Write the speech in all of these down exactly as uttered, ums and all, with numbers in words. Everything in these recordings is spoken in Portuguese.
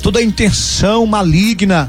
toda intenção maligna,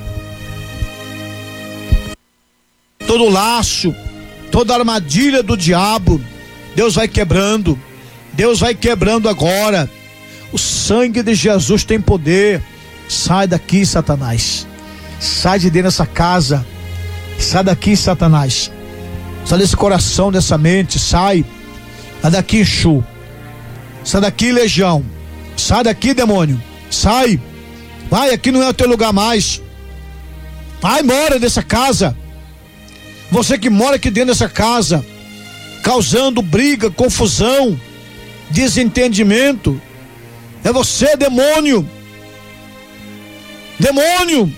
todo laço, toda armadilha do diabo, Deus vai quebrando, Deus vai quebrando agora. O sangue de Jesus tem poder. Sai daqui, Satanás. Sai de dentro dessa casa. Sai daqui, Satanás. Sai desse coração, dessa mente. Sai. Sai daqui, Exu. Sai daqui, legião. Sai daqui, demônio. Sai. Vai, aqui não é o teu lugar mais. Vai embora dessa casa. Você que mora aqui dentro dessa casa, causando briga, confusão, desentendimento. É você, demônio. Demônio.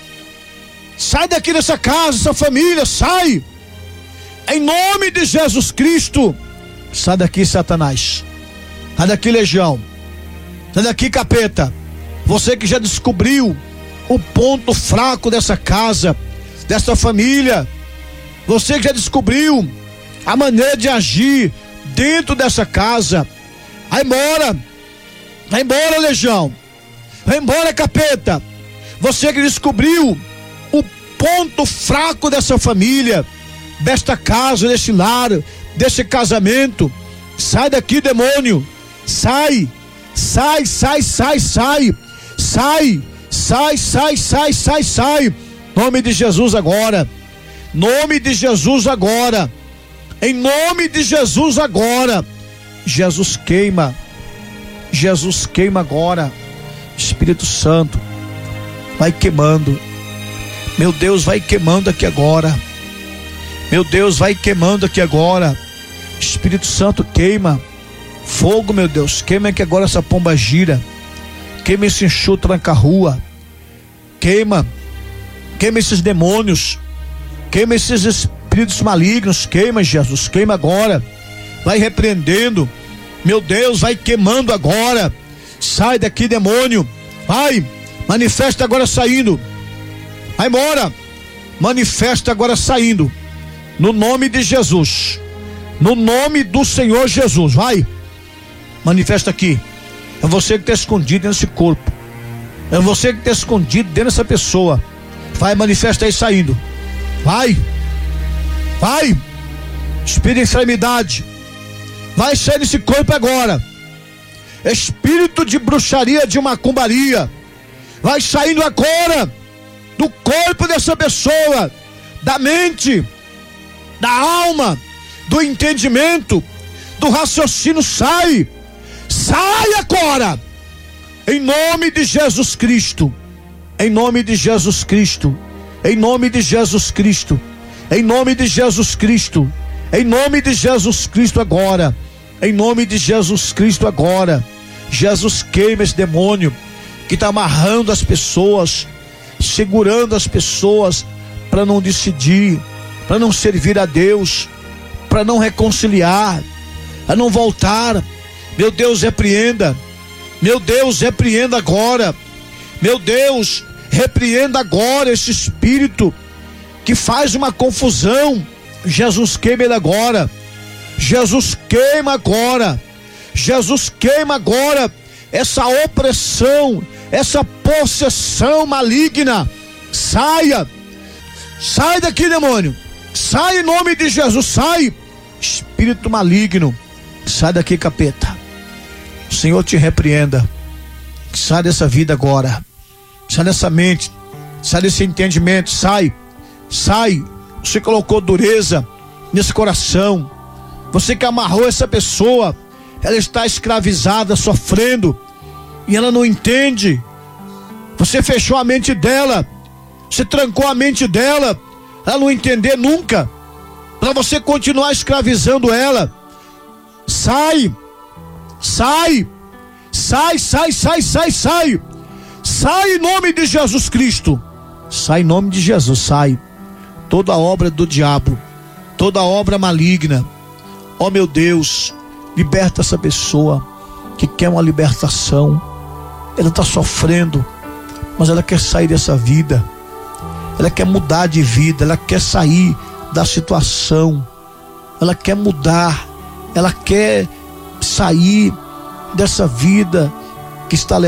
Sai daqui dessa casa, essa família, sai. Em nome de Jesus Cristo. Sai daqui, Satanás. Sai daqui, legião. Sai daqui, capeta. Você que já descobriu o ponto fraco dessa casa, dessa família. Você que já descobriu a maneira de agir dentro dessa casa. Vai embora. Vai embora, legião. Vai embora, capeta. Você que descobriu o ponto fraco dessa família, desta casa, desse lar, desse casamento. Sai daqui, demônio. Sai. Sai, sai, sai, sai. Sai. Sai, sai, sai, sai, sai. Nome de Jesus agora. Nome de Jesus agora. Em nome de Jesus agora. Jesus queima. Jesus queima agora. Espírito Santo, vai queimando. Meu Deus, vai queimando aqui agora. Meu Deus, vai queimando aqui agora. Espírito Santo, queima. Fogo, meu Deus, queima aqui agora essa pomba gira. Queima esse enxu tranca-rua. Queima. Queima esses demônios. Queima esses espíritos malignos. Queima, Jesus, queima agora. Vai repreendendo. Meu Deus, vai queimando agora. Sai daqui, demônio. Vai, manifesta agora saindo. Vai embora. Manifesta agora saindo. No nome de Jesus. No nome do Senhor Jesus. Vai. Manifesta aqui. É você que está escondido nesse corpo. É você que está escondido dentro dessa pessoa. Vai, manifesta aí saindo. Vai. Vai. Espírito de enfermidade. Vai sair desse corpo agora. Espírito de bruxaria, de macumbaria, vai saindo agora do corpo dessa pessoa, da mente, da alma, do entendimento, do raciocínio. Sai. Sai agora. Em nome de Jesus Cristo. Em nome de Jesus Cristo. Em nome de Jesus Cristo. Em nome de Jesus Cristo. Em nome de Jesus Cristo agora. Em nome de Jesus Cristo agora. Jesus queima esse demônio que está amarrando as pessoas, segurando as pessoas para não decidir, para não servir a Deus, para não reconciliar, para não voltar. Meu Deus, repreenda. Meu Deus, repreenda agora. Meu Deus, repreenda agora esse espírito que faz uma confusão. Jesus queima ele agora. Jesus queima agora. Jesus queima agora essa opressão, essa possessão maligna. Saia. Sai daqui, demônio. Sai em nome de Jesus. Sai. Espírito maligno. Sai daqui, capeta. O Senhor te repreenda. Sai dessa vida agora. Sai dessa mente. Sai desse entendimento. Sai. Sai. Você colocou dureza nesse coração. Você que amarrou essa pessoa, ela está escravizada, sofrendo, e ela não entende. Você fechou a mente dela, você trancou a mente dela, ela não entender nunca, para você continuar escravizando ela. Sai, sai, sai, sai, sai, sai, sai, sai em nome de Jesus Cristo. Sai em nome de Jesus, sai. Toda obra do diabo, toda obra maligna, ó meu Deus, liberta essa pessoa que quer uma libertação. Ela está sofrendo, mas ela quer sair dessa vida. Ela quer mudar de vida, ela quer sair da situação. Ela quer mudar, ela quer sair dessa vida que está levando